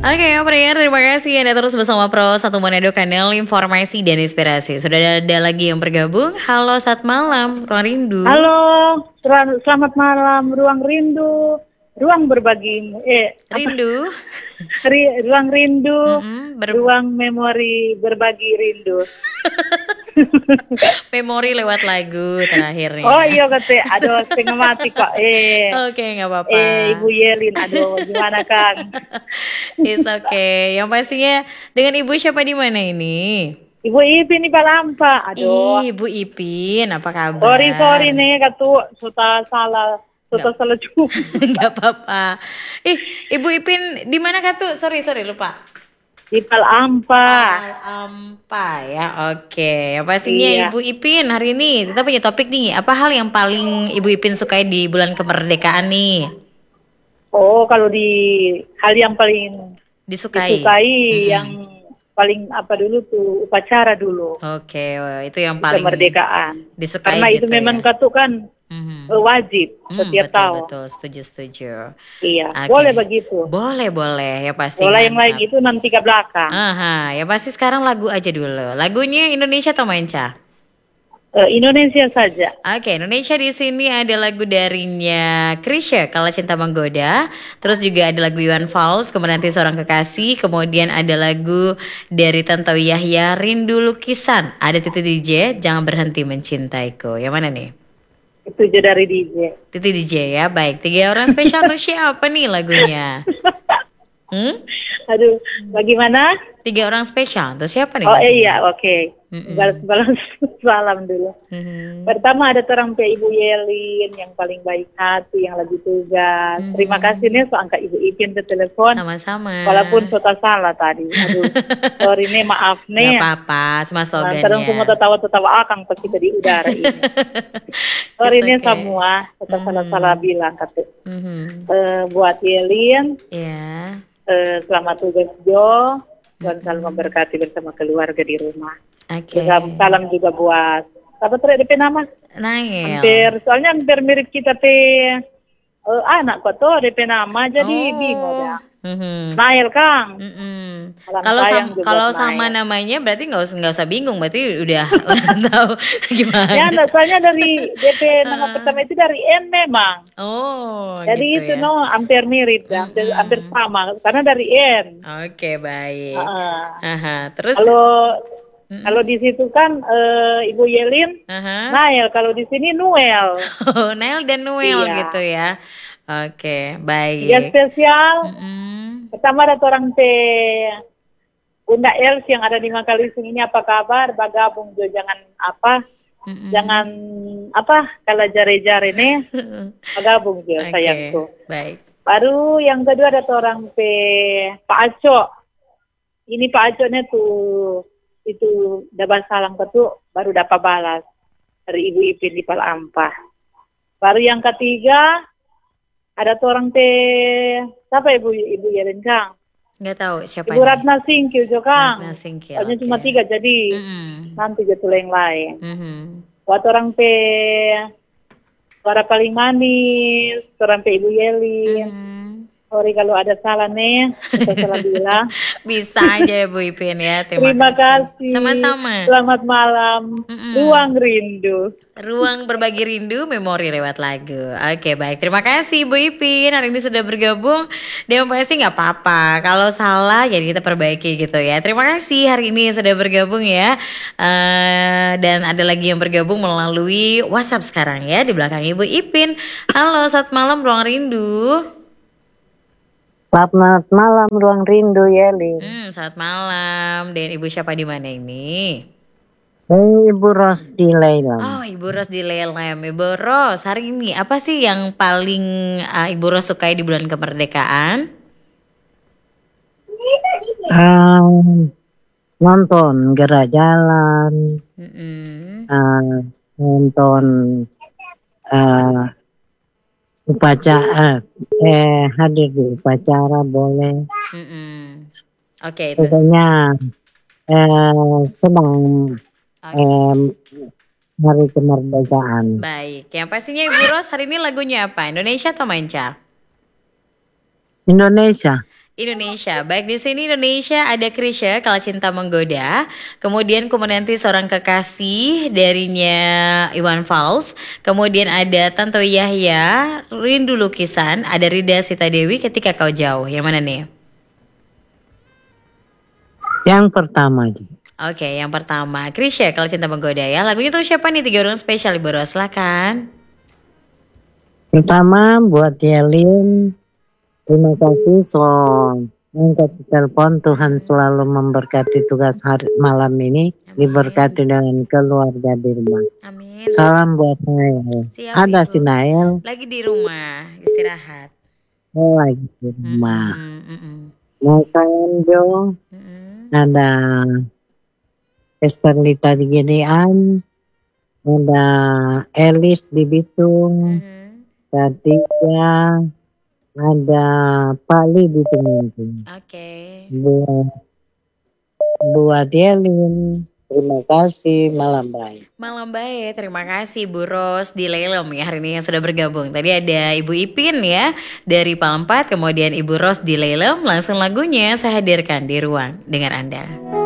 Oke, pendengar, terima kasih Anda terus bersama Pro 1 Manado, kanal informasi dan inspirasi. Sudah ada lagi yang bergabung. Halo, saat malam, Ruang Rindu. Halo, selamat malam, Ruang Rindu, ruang berbagi, Rindu. ruang rindu, Mm-mm, ruang memori berbagi rindu. Memori lewat lagu terakhirnya. Oh iya kata, aduh setengah mati kok. Oke, nggak apa-apa. Ibu Yelin, aduh gimana Kang? It's okay. Yang pastinya dengan Ibu siapa di mana ini? Ibu Ipin di Palampa, aduh. Ibu Ipin, apa kabar? Sorry nih, katu, sudah salah juga. Nggak apa-apa. Ibu Ipin di mana Katu? Sorry lupa. Di Palampa. Palampa ya, oke. Yang pastinya Iya. Ibu Ipin hari ini kita punya topik nih. Apa hal yang paling Ibu Ipin sukai di bulan kemerdekaan nih? Oh, kalau di hal yang paling Disukai. yang paling apa dulu tuh upacara dulu. Oke, itu yang paling kemerdekaan. disukai. Karena gitu itu memang ya? katu kan wajib setiap tahun. Betul, setuju. Iya, Oke. boleh begitu. Boleh ya pasti. Boleh yang lain itu nanti ke belakang. Ya pasti sekarang lagu aja dulu. Lagunya Indonesia atau Manca? Indonesia saja. Oke, Indonesia di sini ada lagu darinya Krisya, Kalau Cinta Menggoda. Terus juga ada lagu Iwan Fals, kemudian Nanti Seorang Kekasih. Kemudian ada lagu dari Tantowi Yahya, Rindu Lukisan. Ada Titi DJ, Jangan Berhenti Mencintaiku. Yang mana nih? Itu aja dari DJ. Titi DJ ya, baik. 3 orang spesial tuh siapa nih lagunya? Aduh, bagaimana? 3 orang spesial tuh siapa nih? Oh lagunya? iya, oke. Balas salam dulu. Pertama ada terang Ibu Yelin yang paling baik hati, yang lagi tugas. Terima kasih nih so angkat Ibu Ipin ke telepon. Sama-sama. Walaupun sudah salah tadi. Aduh, sorry nih, maaf nih. Gak apa-apa, cuma slogannya. Terus semua tertawa akang pasti di udara ini. Sorry nih semua, kita salah-salah bilang kata. Buat Yelin, selamat tugas Jo. Dan selalu memberkati bersama keluarga di rumah. Salam juga buat apa tadi DP nama? Nail. Soalnya hampir mirip kita anak kok tuh DP nama jadi bingung ya. Nail Kang. Kalau sama namanya berarti nggak usah bingung, berarti udah tahu gimana. Ya, soalnya dari DP nama pertama itu dari N memang. Oh. Jadi gitu itu ya? hampir mirip, hampir sama karena dari N. Oke, baik. Terus kalau di situ kan Ibu Yelin, Nail. Kalau di sini Noel. Nail dan Noel gitu ya. Oke, baik. Yang spesial, pertama ada orang Bunda Els yang ada di Makalisung ini, apa kabar? Bagabung Jo, jangan jangan kalau jare-jare nih, bagabung Jo, sayangku. Baik. Baru yang kedua ada orang Pak Aco. Ini Pak Aco nih tuh, itu dapat salam ketuk, baru dapat balas dari Ibu Ipin di Palampa. Baru yang ketiga, ada orang siapa Ibu Yelin Kang? Nggak tahu siapa Ibu Ratna Singkil Jo Kang. Ratna Singkil. Hanya cuma 3 jadi nanti jatuh yang lain. Buat orang suara paling manis, orang Ibu Yelin. Sorry kalau ada salah nih, kita salah bilang. Bisa aja Bu Ipin ya. Terima kasih. Sama-sama. Selamat malam. Ruang Rindu. Ruang berbagi rindu, memori lewat lagu. Oke, baik. Terima kasih Bu Ipin hari ini sudah bergabung. Dan pasti nggak apa-apa. Kalau salah jadi kita perbaiki gitu ya. Terima kasih hari ini sudah bergabung ya. Dan ada lagi yang bergabung melalui WhatsApp sekarang ya di belakang Ibu Ipin. Halo, saat malam Ruang Rindu. Selamat malam Ruang Rindu Yelin. Selamat malam. Dan Ibu siapa di mana ini? Ibu Ros di Leilem. Oh, Ibu Ros di Leilem. Ibu Ros, hari ini apa sih yang paling Ibu Ros sukai di bulan kemerdekaan? Nonton gerak jalan, nonton upacara, hadir di upacara boleh. Oke, itu. Pokoknya sedang hari kemerdekaan. Baik, yang pastinya Ibu Ros hari ini lagunya apa? Indonesia atau Manca? Indonesia. Indonesia. Baik, di sini Indonesia ada Krisya, Kalau Cinta Menggoda. Kemudian Ku Menanti Seorang Kekasih darinya Iwan Fals. Kemudian ada Tanto Yahya, Rindu Lukisan. Ada Rida Sita Dewi, Ketika Kau Jauh. Yang mana nih? Yang pertama. Oke, yang pertama Krisya, Kalau Cinta Menggoda ya. Lagunya tuh siapa nih? 3 orang spesial Ibu Ros, silakan. Pertama buat Yelin. Terima kasih angkat telepon. Tuhan selalu memberkati tugas hari malam ini. Amin. Diberkati dengan keluarga di rumah. Amin. Salam buat Nael. Siap, ada Ibu. si Nael. Lagi di rumah istirahat. Oh, lagi di rumah. Mas Anjo. Ada Esther Lita di Gedean. Ada Elis di Bitung. Katiga. Ada Pali di Temenggung. Oke. Buat Yelin, terima kasih, malam baik. Malam baik, terima kasih Bu Ros di Lelem ya hari ini yang sudah bergabung. Tadi ada Ibu Ipin ya dari Palempat, kemudian Ibu Ros di Lelem. Langsung lagunya saya hadirkan di ruang dengan Anda.